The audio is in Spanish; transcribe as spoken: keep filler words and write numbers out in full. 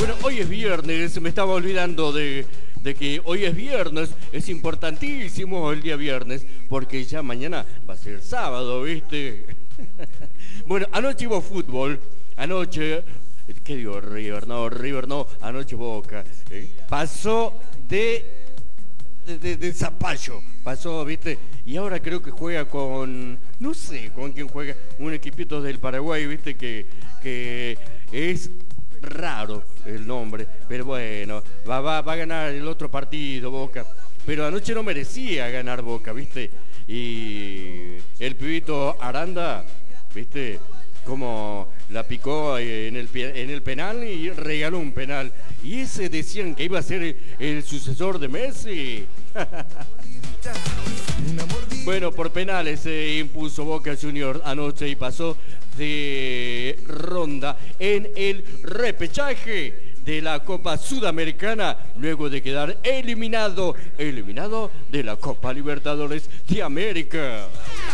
Bueno, hoy es viernes, me estaba olvidando de, de que hoy es viernes, es importantísimo el día viernes, porque ya mañana va a ser sábado, ¿viste? Bueno, anoche hubo fútbol, anoche, ¿qué digo? River, no, River no, anoche Boca, ¿eh? Pasó de... De, de, de zapallo, pasó, ¿viste? Y ahora creo que juega con, no sé con quién juega, un equipito del Paraguay, ¿viste? Que, que es raro el nombre, pero bueno, va, va, va a ganar el otro partido Boca, pero anoche no merecía ganar Boca, ¿viste? Y el pibito Aranda, ¿viste? Como la picó en el, en el penal y regaló un penal. Y ese decían que iba a ser el, el sucesor de Messi. Bueno, por penales se impuso Boca Juniors anoche y pasó de ronda en el repechaje de la Copa Sudamericana, luego de quedar eliminado, eliminado de la Copa Libertadores de América.